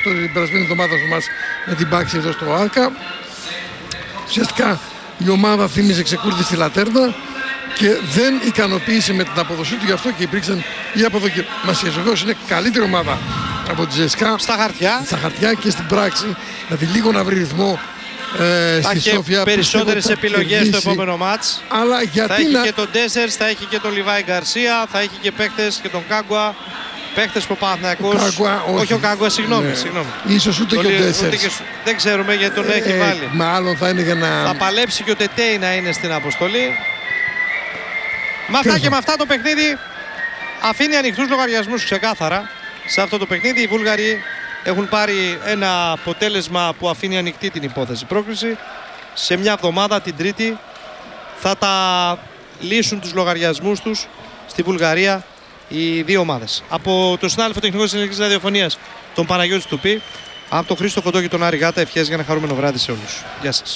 την περασμένη εβδομάδα στο μας με την Πάξη εδώ στο Άρκα. Ουσιαστικά η ομάδα θύμιζε ξεκούρδη στη Λατέρνα και δεν ικανοποίησε με την αποδοσή του, γι' αυτό και υπήρξαν οι αποδοκιμασίες. Βεβαίως είναι καλύτερη ομάδα από τη ΖΕΣΚΑ στα χαρτιά και στην πράξη, δηλαδή λίγο να βρει ρυθμό στη Σόφια. Θα έχει περισσότερες επιλογές στο επόμενο μάτς. Αλλά γιατί θα έχει και τον Ντέσσερς, θα έχει και τον Λιβάη Γκαρσία, θα έχει και παίκτες και τον Κάγκουα. Παίχτες που ο Παναθηναϊκός. Όχι ο Κάγκουα, συγγνώμη. Ίσως ούτε και ο Ντέσσερς. Δεν ξέρουμε γιατί τον έχει βάλει. Μάλλον θα είναι για να. Θα παλέψει και ο Τετέι να είναι στην αποστολή. Με αυτά και με αυτά το παιχνίδι αφήνει ανοιχτούς λογαριασμούς ξεκάθαρα. Σε αυτό το παιχνίδι οι Βούλγαροι έχουν πάρει ένα αποτέλεσμα που αφήνει ανοιχτή την υπόθεση πρόκριση. Σε μια εβδομάδα, την Τρίτη, θα τα λύσουν τους λογαριασμούς τους στη Βουλγαρία οι δύο ομάδες. Από τον συνάδελφο τεχνικό της Ελληνικής Ραδιοφωνίας, τον Παναγιώτη Στουπή, από τον Χρήστο Κοντό και τον Άρη Γάτα, ευχές για ένα χαρούμενο βράδυ σε όλους. Γεια σας.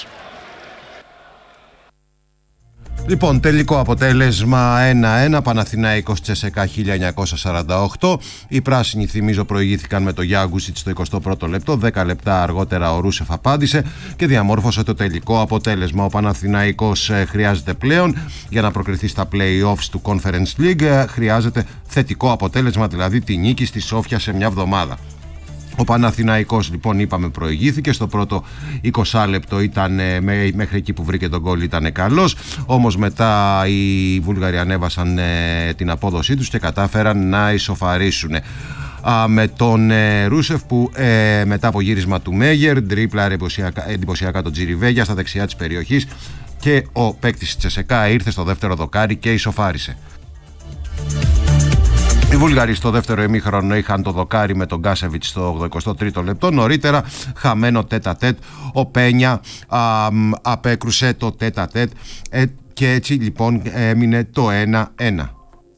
Λοιπόν, τελικό αποτέλεσμα 1-1, Παναθηναϊκός Τσεσεκά 1948. Οι πράσινοι, θυμίζω, προηγήθηκαν με το Γιάγκουσιτ στο 21ο λεπτό. 10 λεπτά αργότερα ο Ρούσεφ απάντησε και διαμόρφωσε το τελικό αποτέλεσμα. Ο Παναθηναϊκός χρειάζεται πλέον για να προκριθεί στα play-offs του Conference League. Χρειάζεται θετικό αποτέλεσμα, δηλαδή τη νίκη στη Σόφια σε μια εβδομάδα. Ο Παναθηναϊκός, λοιπόν, είπαμε, προηγήθηκε. Στο πρώτο 20 λεπτό ήταν, μέχρι εκεί που βρήκε τον γκολ, ήταν καλός. Όμως μετά οι Βούλγαροι ανέβασαν την απόδοσή τους και κατάφεραν να ισοφαρίσουν. Με τον Ρούσεφ που μετά από γύρισμα του Μέγερ ντρίπλαρε εντυπωσιακά τον Τζιριβέγια στα δεξιά της περιοχής και ο παίκτης της Τσεσεκά ήρθε στο δεύτερο δοκάρι και ισοφάρισε. Οι Βούλγαροι στο δεύτερο ημίχρονο είχαν το δοκάρι με τον Γκάσεβιτς στο 83ο λεπτό. Νωρίτερα, χαμένο τέτα-τέτ, ο Πένια απέκρουσε το τέτα-τέτ και έτσι λοιπόν έμεινε το 1-1.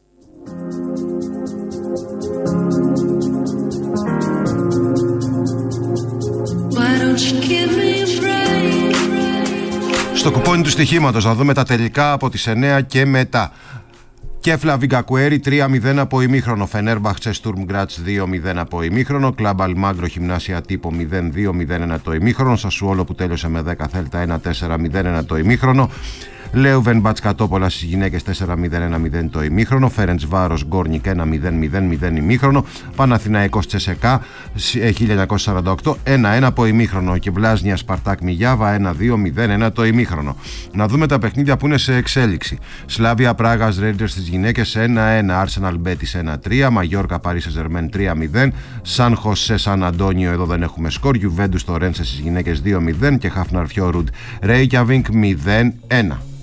Στο κουπόνι του στοιχήματος να δούμε τα τελικά από τις 9 και μετά. Κέφλα Βιγκακουέρι 3-0 από ημίχρονο. Φενέρμπαχτσε Στουρμ Γκράτς 2-0 από ημίχρονο. Κλαμπ Αλμάγκρο Γυμνάσια Τύπο 0-2-0-1 το ημίχρονο. Σασουόλο που τέλειωσε με 10 Θέλτα 1-4-0-1 το ημίχρονο. Λέουβεν Μπατσκατόπολα στις γυναίκες 4-0-1-0 το ημίχρονο. Φέρεντς Βάρος Γκόρνικ 1-0-0-0 ημίχρονο. Παναθηναϊκός Τσεσεκά 1948 1-1 από ημίχρονο. Και Βλάζνια Σπαρτάκ Μιγιάβα 1-2-0-1 το ημίχρονο. Να δούμε τα παιχνίδια που είναι σε εξέλιξη. Σλάβια Πράγας Ρέντζερς στις γυναίκες 1-1. Άρσεναλ Μπέτις 1-3. Μαγιόρκα Παρί Σεζερμέν 3-0. Σαν Χωσέ Σαν Αντώνιο, εδώ δεν έχουμε σκορ. Γιουβέντους στο Ρένσε στις γυναίκες 2-0. Και Χαφναρ Φιόρουντ Ρέικιαβινγκ 0-1.